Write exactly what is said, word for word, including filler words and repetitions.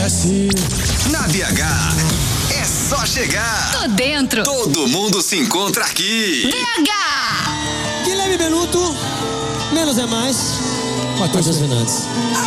Brasil. Na B H, é só chegar. Tô dentro. Todo mundo se encontra aqui. B H. Guilherme Benuto, menos é mais. Matheus Fernandes.